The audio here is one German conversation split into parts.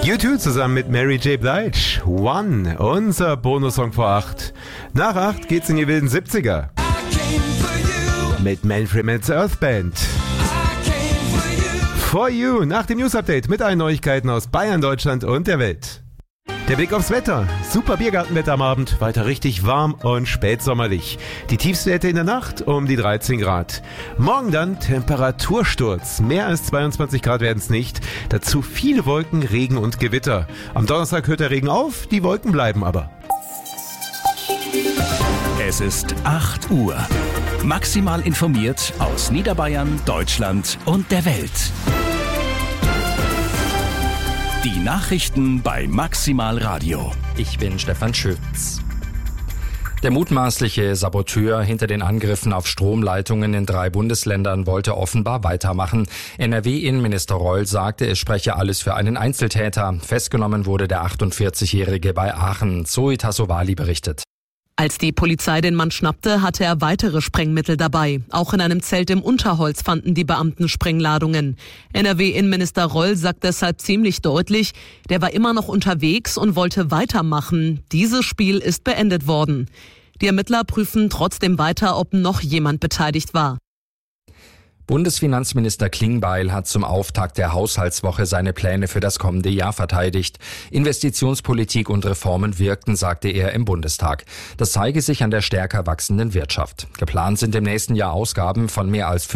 U2 zusammen mit Mary J. Blige. One, unser Bonussong vor 8. Nach 8 geht's in die wilden 70er. Mit Manfred Mann's Earth Band. For You, nach dem News-Update mit allen Neuigkeiten aus Bayern, Deutschland und der Welt. Der Blick aufs Wetter. Super Biergartenwetter am Abend, weiter richtig warm und spätsommerlich. Die Tiefstwerte in der Nacht um die 13 Grad. Morgen dann Temperatursturz. Mehr als 22 Grad werden es nicht. Dazu viele Wolken, Regen und Gewitter. Am Donnerstag hört der Regen auf, die Wolken bleiben aber. Es ist 8 Uhr. Maximal informiert aus Niederbayern, Deutschland und der Welt. Die Nachrichten bei Maximal Radio. Ich bin Stefan Schütz. Der mutmaßliche Saboteur hinter den Angriffen auf Stromleitungen in 3 Bundesländern wollte offenbar weitermachen. NRW-Innenminister Reul sagte, es spreche alles für einen Einzeltäter. Festgenommen wurde der 48-Jährige bei Aachen. Zoe Tassovali berichtet. Als die Polizei den Mann schnappte, hatte er weitere Sprengmittel dabei. Auch in einem Zelt im Unterholz fanden die Beamten Sprengladungen. NRW-Innenminister Reul sagt deshalb ziemlich deutlich, der war immer noch unterwegs und wollte weitermachen. Dieses Spiel ist beendet worden. Die Ermittler prüfen trotzdem weiter, ob noch jemand beteiligt war. Bundesfinanzminister Klingbeil hat zum Auftakt der Haushaltswoche seine Pläne für das kommende Jahr verteidigt. Investitionspolitik und Reformen wirkten, sagte er im Bundestag. Das zeige sich an der stärker wachsenden Wirtschaft. Geplant sind im nächsten Jahr Ausgaben von mehr als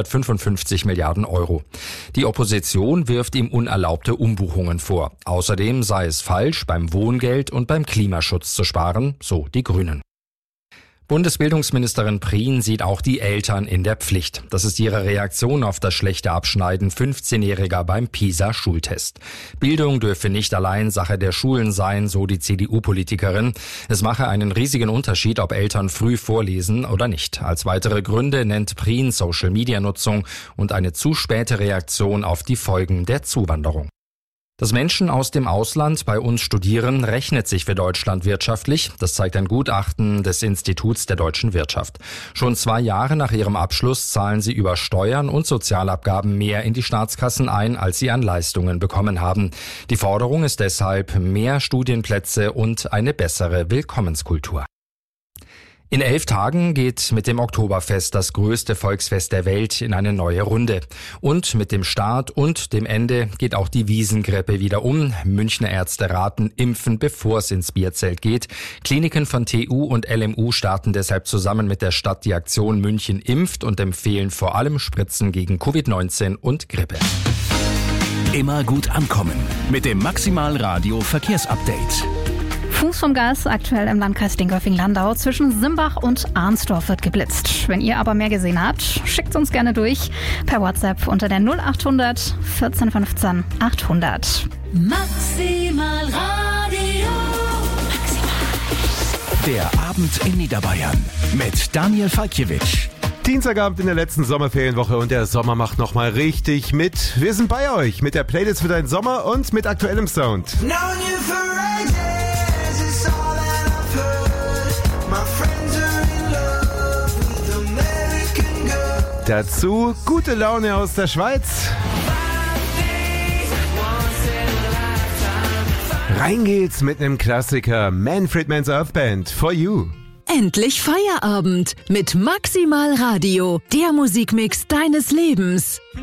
555 Milliarden Euro. Die Opposition wirft ihm unerlaubte Umbuchungen vor. Außerdem sei es falsch, beim Wohngeld und beim Klimaschutz zu sparen, so die Grünen. Bundesbildungsministerin Prien sieht auch die Eltern in der Pflicht. Das ist ihre Reaktion auf das schlechte Abschneiden 15-Jähriger beim PISA-Schultest. Bildung dürfe nicht allein Sache der Schulen sein, so die CDU-Politikerin. Es mache einen riesigen Unterschied, ob Eltern früh vorlesen oder nicht. Als weitere Gründe nennt Prien Social-Media-Nutzung und eine zu späte Reaktion auf die Folgen der Zuwanderung. Dass Menschen aus dem Ausland bei uns studieren, rechnet sich für Deutschland wirtschaftlich. Das zeigt ein Gutachten des Instituts der deutschen Wirtschaft. Schon 2 Jahre nach ihrem Abschluss zahlen sie über Steuern und Sozialabgaben mehr in die Staatskassen ein, als sie an Leistungen bekommen haben. Die Forderung ist deshalb mehr Studienplätze und eine bessere Willkommenskultur. In 11 Tagen geht mit dem Oktoberfest das größte Volksfest der Welt in eine neue Runde. Und mit dem Start und dem Ende geht auch die Wiesengrippe wieder um. Münchner Ärzte raten, impfen, bevor es ins Bierzelt geht. Kliniken von TU und LMU starten deshalb zusammen mit der Stadt die Aktion München impft und empfehlen vor allem Spritzen gegen Covid-19 und Grippe. Immer gut ankommen mit dem Maximal Radio Verkehrsupdate. Fuß vom Gas, aktuell im Landkreis Dingolfing-Landau. Zwischen Simbach und Arnsdorf wird geblitzt. Wenn ihr aber mehr gesehen habt, schickt uns gerne durch per WhatsApp unter der 0800 1415 800. Maximal Radio. Der Abend in Niederbayern mit Daniel Falkiewicz. Dienstagabend in der letzten Sommerferienwoche und der Sommer macht nochmal richtig mit. Wir sind bei euch mit der Playlist für deinen Sommer und mit aktuellem Sound. Dazu gute Laune aus der Schweiz. Rein geht's mit einem Klassiker. Manfred Mann's Earth Band, For You. Endlich Feierabend mit Maximal Radio, der Musikmix deines Lebens.